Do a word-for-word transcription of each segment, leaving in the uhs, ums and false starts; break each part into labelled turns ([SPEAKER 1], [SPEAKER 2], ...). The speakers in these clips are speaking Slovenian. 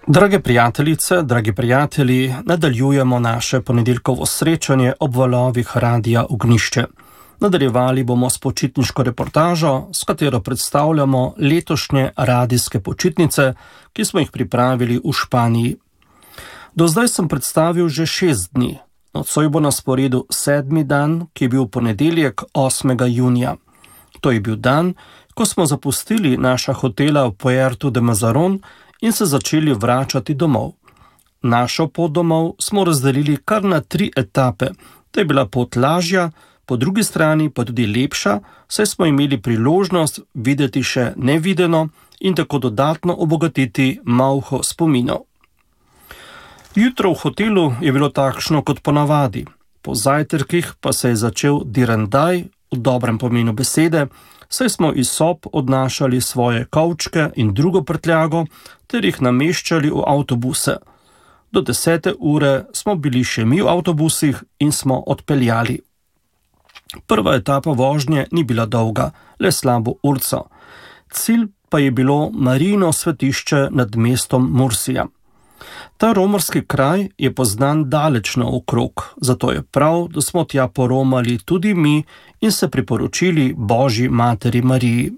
[SPEAKER 1] Drage prijateljice, dragi prijatelji, nadaljujemo naše ponedeljkovo srečanje ob valovih Radia Ognjišče. Nadaljevali bomo s počitniško reportažo, s katero predstavljamo letošnje radijske počitnice, ki smo jih pripravili v Španiji. Do zdaj sem predstavil že šest dni. Nocoj bo na sporedu sedmi dan, ki je bil ponedeljek osmega junija. To je bil dan, ko smo zapustili naša hotela v Puerto de Mazaron in se začeli vračati domov. Našo pot domov smo razdelili kar na tri etape. To je bila pot lažja, po drugi strani pa tudi lepša, saj smo imeli priložnost videti še nevideno in tako dodatno obogatiti malho spominov. Jutro v hotelu je bilo takšno kot ponavadi. Po zajtrkih pa se je začel direndaj v dobrem pomenu besede, saj smo iz sob odnašali svoje kovčke in drugo prtljago ter jih nameščali v avtobuse. Do desete ure smo bili še mi v avtobusih in smo odpeljali. Prva etapa vožnje ni bila dolga, le slabo urco. Cilj pa je bilo Marijino svetišče nad mestom Mursija. Ta romarski kraj je poznan daleč naokrog, zato je prav, da smo tja poromali tudi mi in se priporočili Božji materi Mariji.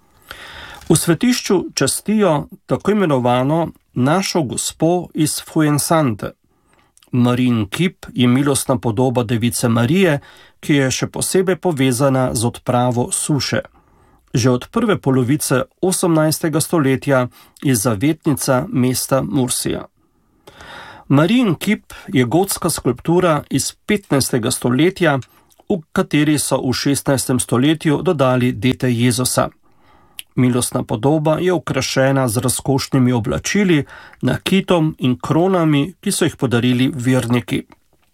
[SPEAKER 1] V svetišču častijo tako imenovano našo gospo iz Fuensante. Marijin kip je milostna podoba device Marije, ki je še posebej povezana z odpravo suše. Že od prve polovice osemnajstega stoletja je zavetnica mesta Mursija. Marijin kip je gotska skulptura iz petnajstega stoletja, v kateri so v šestnajstem stoletju dodali dete Jezusa. Milostna podoba je okrašena z razkošnimi oblačili, nakitom in kronami, ki so jih podarili verniki.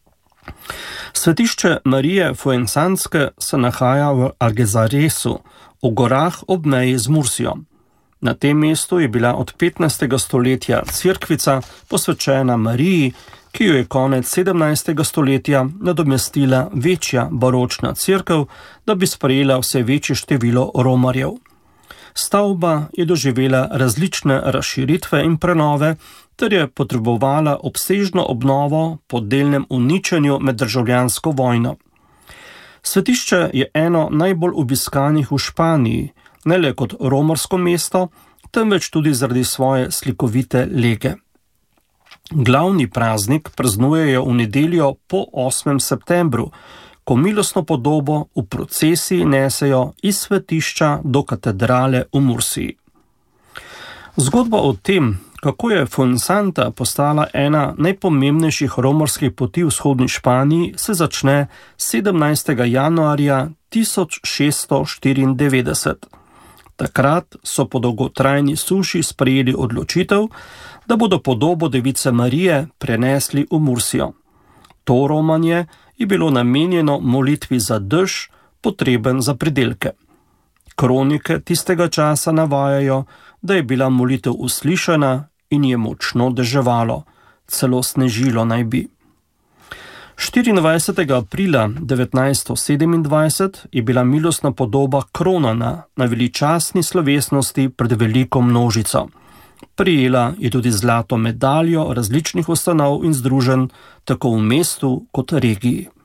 [SPEAKER 1] Svetišče Marije Fuensanske se nahaja v Algezaresu, v gorah ob meji z Mursijo. Na tem mestu je bila od petnajstega stoletja cerkvica posvečena Mariji, ki jo je konec sedemnajstega stoletja nadomestila večja baročna cerkev, da bi sprejela vse večje število romarjev. Stavba je doživela različne razširitve in prenove, ter je potrebovala obsežno obnovo po delnem uničenju med državljansko vojno. Svetišče je eno najbolj obiskanih v Španiji, ne le kot romarsko mesto, temveč tudi zaradi svoje slikovite lege. Glavni praznik praznujejo v nedeljo po osmem septembru, ko milostno podobo v procesiji nesejo iz svetišča do katedrale v Mursiji. Zgodba o tem, kako je Fuensanta postala ena najpomembnejših romarskih poti v vzhodni Španiji, se začne sedemnajstega januarja tisoč šeststo štiriindevetdeset. Takrat so po dolgotrajni suši sprejeli odločitev, da bodo podobo device Marije prenesli v Mursijo. To romanje je bilo namenjeno molitvi za dež, potreben za pridelke. Kronike tistega časa navajajo, da je bila molitev uslišana in je močno deževalo, celo snežilo naj bi. štiriindvajsetega aprila devetnajststo sedemindvajset je bila milostna podoba kronana na veličastni slovesnosti pred veliko množico. Prijela je tudi zlato medaljo različnih ustanov in združenj, tako v mestu kot regiji.